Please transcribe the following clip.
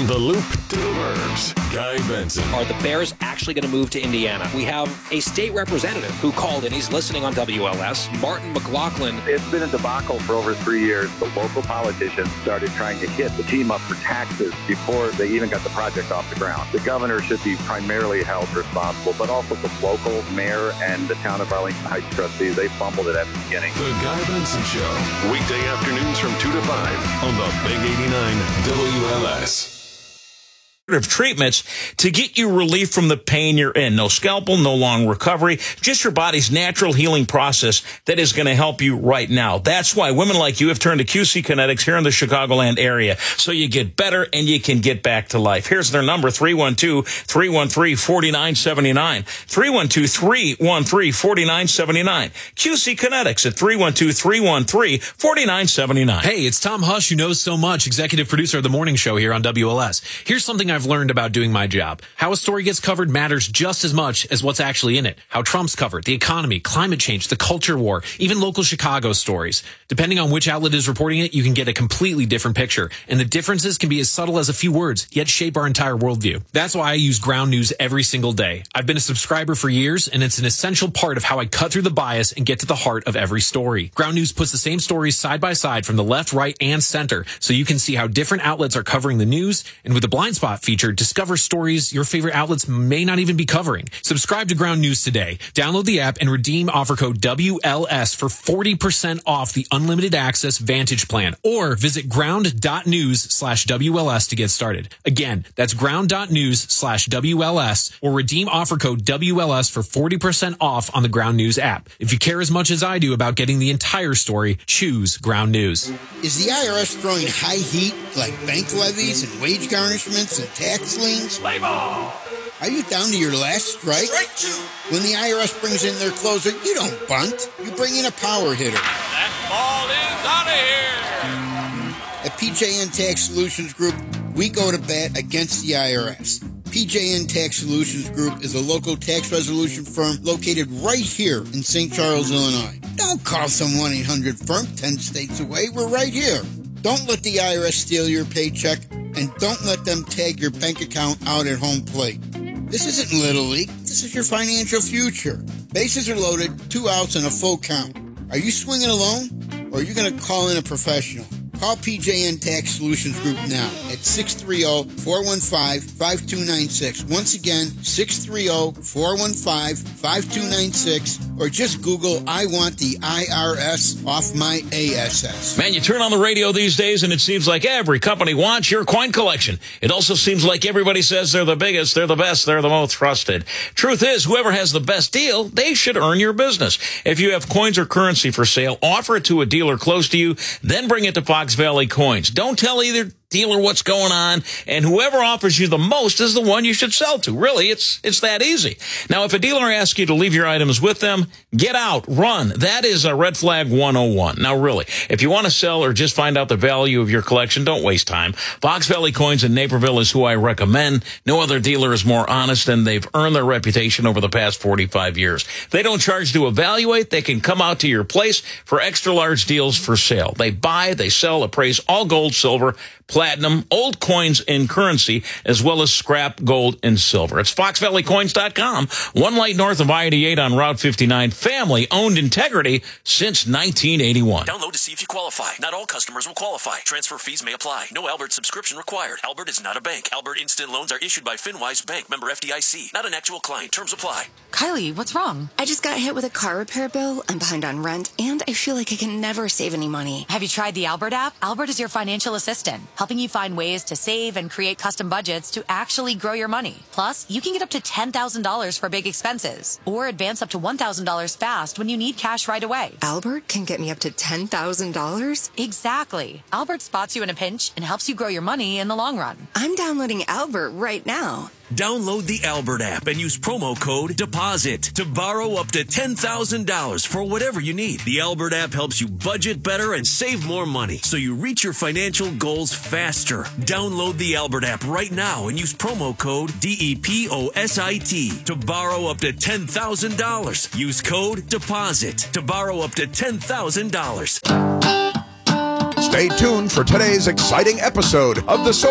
From the Loop to the Burbs, Guy Benson. Are the Bears actually going to move to Indiana? We have a state representative who called in. He's listening on WLS. Martin McLaughlin. It's been a debacle for over 3 years. The local politicians started trying to hit the team up for taxes before they even got the project off the ground. The governor should be primarily held responsible, but also the local mayor and the town of Arlington Heights trustees. They fumbled it at the beginning. The Guy Benson Show. Weekday afternoons from 2 to 5 on the Big 89 WLS. Of treatments to get you relief from the pain you're in. No scalpel, no long recovery, just your body's natural healing process that is going to help you right now. That's why women like you have turned to QC Kinetics here in the Chicagoland area, so you get better and you can get back to life. Here's their number, 312-313-4979. 312-313-4979. QC Kinetics at 312-313-4979. Hey, it's Tom Hush, who knows so much, executive producer of The Morning Show here on WLS. Here's something I've learned about doing my job. How a story gets covered matters just as much as what's actually in it. How Trump's covered, the economy, climate change, the culture war, even local Chicago stories. Depending on which outlet is reporting it, you can get a completely different picture. And the differences can be as subtle as a few words, yet shape our entire worldview. That's why I use Ground News every single day. I've been a subscriber for years, and it's an essential part of how I cut through the bias and get to the heart of every story. Ground News puts the same stories side by side from the left, right, and center, so you can see how different outlets are covering the news, and with the blind spot feature, discover stories your favorite outlets may not even be covering. Subscribe to Ground News today. Download the app and redeem offer code WLS for 40% off the unlimited access Vantage plan, or visit ground.news/WLS to get started. Again, that's ground.news/WLS, or redeem offer code WLS for 40% off on the Ground News app. If you care as much as I do about getting the entire story, choose Ground News. Is the IRS throwing high heat like bank levies and wage garnishments and tax liens? Play ball. Are you down to your last strike? Strike two. When the IRS brings in their closer, you don't bunt. You bring in a power hitter. That ball is out of here. At PJN Tax Solutions Group, we go to bat against the IRS. PJN Tax Solutions Group is a local tax resolution firm located right here in St. Charles, Illinois. Don't call some 1-800-FIRM 10 states away. We're right here. Don't let the IRS steal your paycheck, and don't let them tag your bank account out at home plate. This isn't Little League. This is your financial future. Bases are loaded, 2 outs, and a full count. Are you swinging alone, or are you going to call in a professional? Call PJN Tax Solutions Group now at 630-415-5296. Once again, 630-415-5296, or just Google, I want the IRS off my ASS. Man, you turn on the radio these days and it seems like every company wants your coin collection. It also seems like everybody says they're the biggest, they're the best, they're the most trusted. Truth is, whoever has the best deal, they should earn your business. If you have coins or currency for sale, offer it to a dealer close to you, then bring it to Fox Valley Coins. Don't tell either dealer what's going on, and whoever offers you the most is the one you should sell to. Really, it's that easy. Now, if a dealer asks you to leave your items with them, get out, run. That is a red flag 101. Now, really, if you want to sell or just find out the value of your collection, don't waste time. Fox Valley Coins in Naperville is who I recommend. No other dealer is more honest, and they've earned their reputation over the past 45 years. They don't charge to evaluate. They can come out to your place for extra large deals for sale. They buy, they sell, appraise all gold, silver, platinum, old coins and currency, as well as scrap gold and silver. It's foxvalleycoins.com, one light north of I-88 on Route 59. Family-owned integrity since 1981. Download to see if you qualify. Not all customers will qualify. Transfer fees may apply. No Albert subscription required. Albert is not a bank. Albert Instant Loans are issued by FinWise Bank, member FDIC. Not an actual client. Terms apply. Kylie, what's wrong? I just got hit with a car repair bill. I'm behind on rent, and I feel like I can never save any money. Have you tried the Albert app? Albert is your financial assistant, helping you find ways to save and create custom budgets to actually grow your money. Plus, you can get up to $10,000 for big expenses, or advance up to $1,000 fast when you need cash right away. Albert can get me up to $10,000? Exactly. Albert spots you in a pinch and helps you grow your money in the long run. I'm downloading Albert right now. Download the Albert app and use promo code DEPOSIT to borrow up to $10,000 for whatever you need. The Albert app helps you budget better and save more money, so you reach your financial goals faster. Download the Albert app right now and use promo code DEPOSIT to borrow up to $10,000. Use code DEPOSIT to borrow up to $10,000. Stay tuned for today's exciting episode of the